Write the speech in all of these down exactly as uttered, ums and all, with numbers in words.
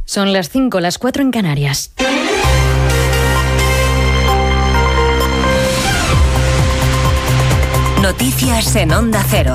Son las cinco, las cuatro en Canarias. Noticias en Onda Cero.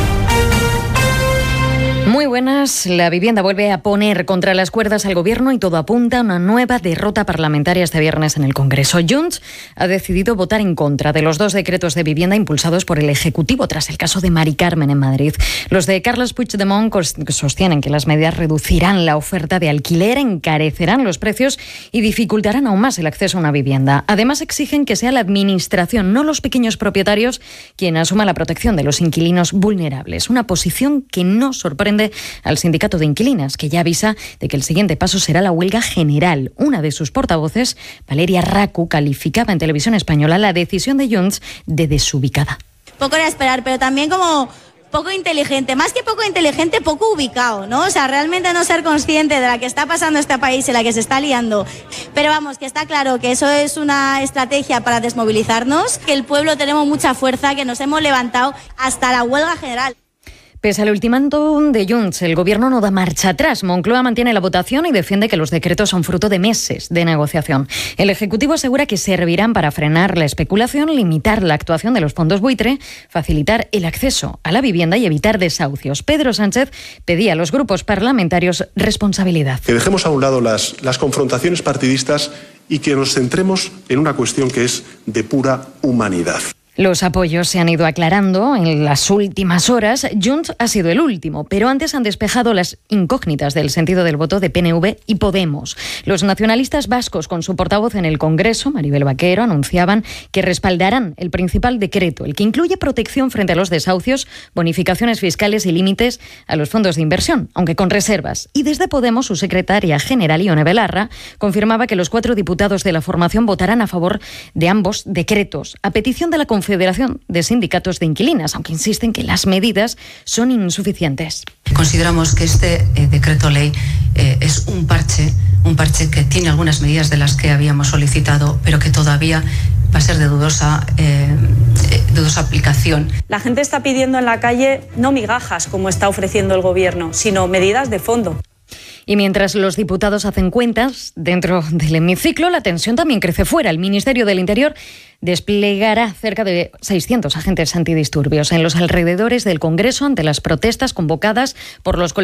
Muy buenas. La vivienda vuelve a poner contra las cuerdas al Gobierno y todo apunta a una nueva derrota parlamentaria este viernes en el Congreso. Junts ha decidido votar en contra de los dos decretos de vivienda impulsados por el Ejecutivo tras el caso de Mari Carmen en Madrid. Los de Carles Puigdemont sostienen que las medidas reducirán la oferta de alquiler, encarecerán los precios y dificultarán aún más el acceso a una vivienda. Además, exigen que sea la Administración, no los pequeños propietarios, quien asuma la protección de los inquilinos vulnerables. Una posición que no sorprende al sindicato de inquilinas, que ya avisa de que el siguiente paso será la huelga general. Una de sus portavoces, Valeria Racu, calificaba en Televisión Española la decisión de Junts de desubicada. Poco era esperar, pero también como poco inteligente, más que poco inteligente, poco ubicado, ¿no? O sea, realmente no ser consciente de la que está pasando este país y la que se está liando. Pero vamos, que está claro que eso es una estrategia para desmovilizarnos, que el pueblo tenemos mucha fuerza, que nos hemos levantado hasta la huelga general. Pese al ultimátum de Junts, el Gobierno no da marcha atrás. Moncloa mantiene la votación y defiende que los decretos son fruto de meses de negociación. El Ejecutivo asegura que servirán para frenar la especulación, limitar la actuación de los fondos buitre, facilitar el acceso a la vivienda y evitar desahucios. Pedro Sánchez pedía a los grupos parlamentarios responsabilidad. Que dejemos a un lado las, las confrontaciones partidistas y que nos centremos en una cuestión que es de pura humanidad. Los apoyos se han ido aclarando en las últimas horas. Junts ha sido el último, pero antes han despejado las incógnitas del sentido del voto de P N V y Podemos. Los nacionalistas vascos, con su portavoz en el Congreso, Maribel Vaquero, anunciaban que respaldarán el principal decreto, el que incluye protección frente a los desahucios, bonificaciones fiscales y límites a los fondos de inversión, aunque con reservas. Y desde Podemos, su secretaria general, Ione Belarra, confirmaba que los cuatro diputados de la formación votarán a favor de ambos decretos, a petición de la Confederación de Sindicatos de Inquilinas, aunque insisten que las medidas son insuficientes. Consideramos que este eh, decreto ley eh, es un parche, un parche que tiene algunas medidas de las que habíamos solicitado, pero que todavía va a ser de dudosa, eh, eh, dudosa aplicación. La gente está pidiendo en la calle no migajas, como está ofreciendo el Gobierno, sino medidas de fondo. Y mientras los diputados hacen cuentas dentro del hemiciclo, la tensión también crece fuera. El Ministerio del Interior desplegará cerca de seiscientos agentes antidisturbios en los alrededores del Congreso ante las protestas convocadas por los colectivos